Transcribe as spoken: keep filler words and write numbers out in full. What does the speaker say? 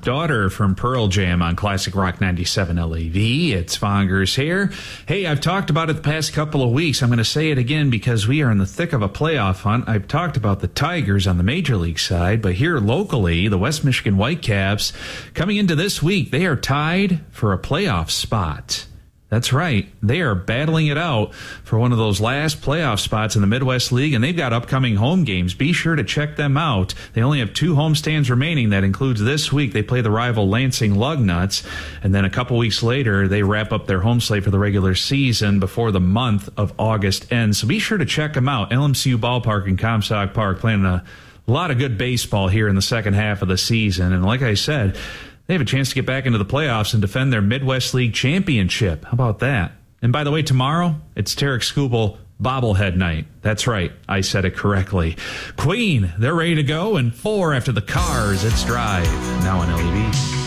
Daughter from Pearl Jam on Classic Rock ninety-seven L A V. It's Fongers here. Hey, I've talked about it the past couple of weeks. I'm going to say it again because we are in the thick of a playoff hunt. I've talked about the Tigers on the Major League side, but here locally, the West Michigan Whitecaps, coming into this week, they are tied for a playoff spot. That's right. They are battling it out for one of those last playoff spots in the Midwest League, and they've got upcoming home games. Be sure to check them out. They only have two homestands remaining. That includes this week. They play the rival Lansing Lugnuts, and then a couple weeks later, they wrap up their home slate for the regular season before the month of August ends. So be sure to check them out. L M C U Ballpark in Comstock Park playing a lot of good baseball here in the second half of the season. And like I said, they have a chance to get back into the playoffs and defend their Midwest League championship. How about that? And by the way, tomorrow, it's Tarek Skubal bobblehead night. That's right. I said it correctly. Queen, they're ready to go, and four after the Cars. It's Drive, now on L E V.